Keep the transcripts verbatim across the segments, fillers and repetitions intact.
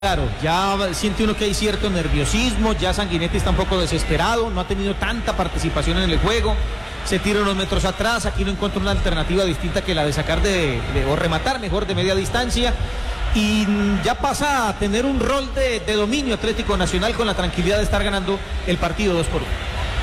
Claro, ya siente uno que hay cierto nerviosismo, ya Sanguinetti está un poco desesperado, no ha tenido tanta participación en el juego, se tira unos metros atrás, aquí no encuentra una alternativa distinta que la de sacar de, de o rematar mejor de media distancia, y ya pasa a tener un rol de, de dominio Atlético Nacional con la tranquilidad de estar ganando el partido dos por uno.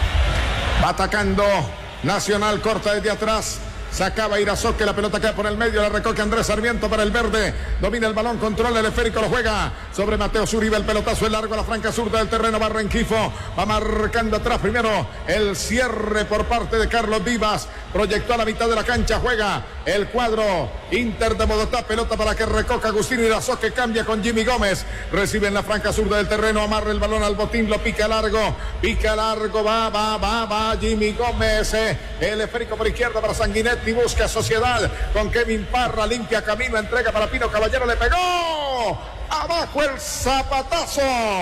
Va atacando Nacional, corta desde atrás. Sacaba Irazoque, la pelota cae por el medio, la recoge Andrés Sarmiento para el verde, domina el balón, controla el esférico, lo juega sobre Mateo Zuribe, el pelotazo es largo a la franca zurda del terreno, va Rengifo, va marcando atrás primero el cierre por parte de Carlos Vivas, proyectó a la mitad de la cancha, juega el cuadro Inter de Bogotá, pelota para que recoja Agustín Irazoque, cambia con Jimmy Gómez, recibe en la franca zurda del terreno, amarra el balón al botín, lo pica largo, pica largo, va, va, va, va Jimmy Gómez, eh, el esférico por izquierda para Sanguinetti, y busca Sociedad con Kevin Parra, limpia camino, entrega para Pino Caballero, le pegó abajo el zapatazo,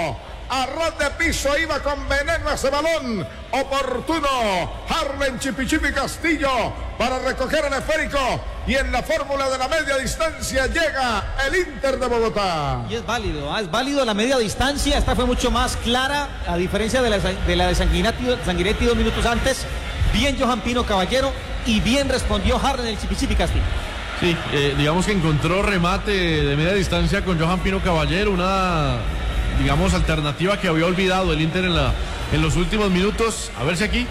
a ras de piso, iba con veneno ese balón, oportuno, Harlen Chipichipi Castillo para recoger el esférico, y en la fórmula de la media distancia llega el Inter de Bogotá. Y es válido, ¿eh? Es válido la media distancia, esta fue mucho más clara, a diferencia de la de, la de Sanguinetti, Sanguinetti dos minutos antes, bien Johan Pino Caballero, y bien respondió Harlen el Chipichipi Castillo. Sí, eh, digamos que encontró remate de media distancia con Johan Pino Caballero, una, digamos, alternativa que había olvidado el Inter en, la, en los últimos minutos. A ver si aquí.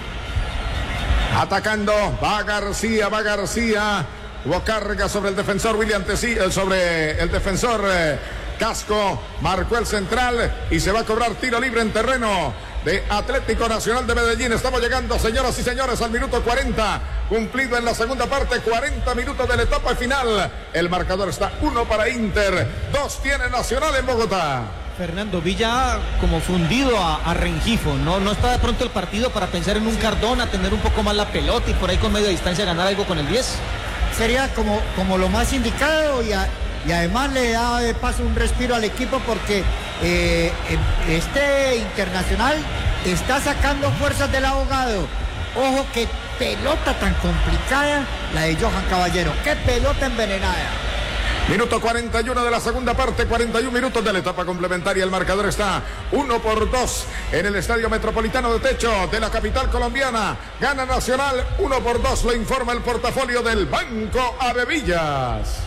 Atacando, va García, va García. Hubo carga sobre el defensor William Tesí, sobre el defensor eh, Casco. Marcó el central y se va a cobrar tiro libre en terreno de Atlético Nacional de Medellín. Estamos llegando, señoras y señores, al minuto cuarenta, cumplido en la segunda parte, cuarenta minutos de la etapa final. El marcador está uno para Inter, dos tiene Nacional en Bogotá. Fernando Villa como fundido a, a Rengifo, no, no está de pronto el partido para pensar en un Cardona, tener un poco más la pelota y por ahí con media distancia ganar algo con el diez. Sería como, como lo más indicado, y, a, y además le da de paso un respiro al equipo porque eh, este Internacional está sacando fuerzas del ahogado. Ojo, qué pelota tan complicada la de Johan Caballero, qué pelota envenenada. Minuto cuarenta y uno de la segunda parte, cuarenta y uno minutos de la etapa complementaria. El marcador está uno por dos en el Estadio Metropolitano de Techo de la capital colombiana. Gana Nacional uno por dos, lo informa el portafolio del Banco Avevillas.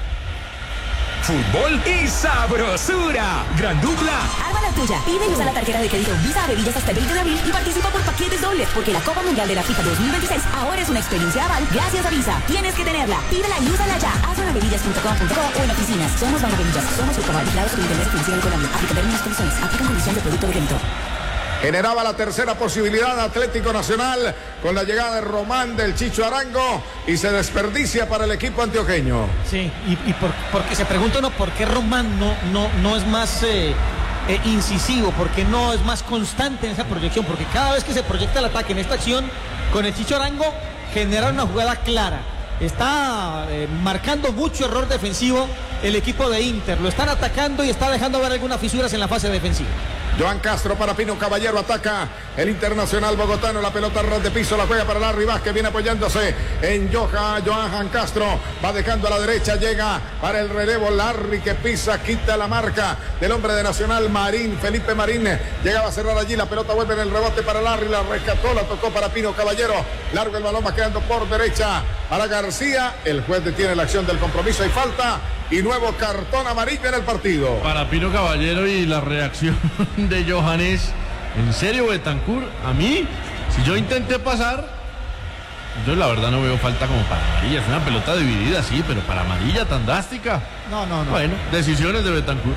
Fútbol y sabrosura. Gran dupla. Arma la tuya. Pide y usa la tarjeta de crédito Visa Avevillas hasta el veinte de abril y participa por paquetes dobles, porque la Copa Mundial de la FIFA dos mil veintiséis ahora es una experiencia aval gracias a Visa. Tienes que tenerla. Pídela y úsala ya. Hazlo en avevillas punto com punto co o en oficinas. Somos Banco Avevillas. Somos Grupo Vigilado Superintendencia Financiera de Colombia. Aplica términos y condiciones. Aplica condición de producto de crédito. Generaba la tercera posibilidad Atlético Nacional con la llegada de Román, del Chicho Arango, y se desperdicia para el equipo antioqueño. Sí, y, y por, porque se pregunta uno por qué Román no, no, no es más eh, eh, incisivo, por qué no es más constante en esa proyección, porque cada vez que se proyecta el ataque en esta acción con el Chicho Arango genera una jugada clara. Está eh, marcando mucho error defensivo el equipo de Inter, lo están atacando y está dejando ver algunas fisuras en la fase defensiva. Joan Castro para Pino Caballero, ataca el Internacional bogotano, la pelota ras de piso, la juega para Larry Vázquez, viene apoyándose en Johan, Johan Castro, va dejando a la derecha, llega para el relevo Larry que pisa, quita la marca del hombre de Nacional, Marín, Felipe Marín, llegaba a cerrar allí, la pelota vuelve en el rebote para Larry, la rescató, la tocó para Pino Caballero, largo el balón, va quedando por derecha para García, el juez detiene la acción del compromiso y falta, y nuevo cartón amarillo en el partido. Para Pino Caballero, y la reacción de Johannes, ¿en serio, Betancur? A mí, si yo intenté pasar, yo la verdad no veo falta como para amarilla. Es una pelota dividida, sí, pero para amarilla tan drástica. No, no, no. Bueno, decisiones de Betancur.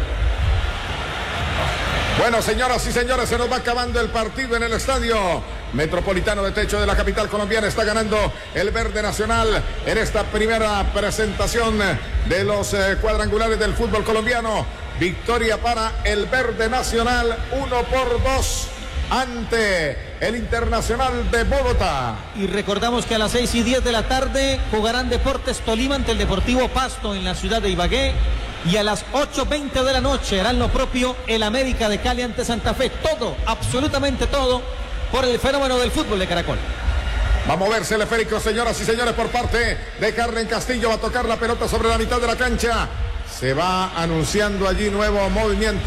Bueno, señoras y señores, se nos va acabando el partido en el Estadio Metropolitano de Techo de la capital colombiana. Está ganando el Verde Nacional en esta primera presentación de los eh, cuadrangulares del fútbol colombiano. Victoria para el Verde Nacional, uno por dos ante el Internacional de Bogotá. Y recordamos que a las seis y diez de la tarde jugarán Deportes Tolima ante el Deportivo Pasto en la ciudad de Ibagué. Y a las ocho veinte de la noche harán lo propio el América de Cali ante Santa Fe. Todo, absolutamente todo, por el fenómeno del fútbol de Caracol. Va a moverse el esférico, señoras y señores, por parte de Carlen Castillo. Va a tocar la pelota sobre la mitad de la cancha. Se va anunciando allí nuevo movimiento.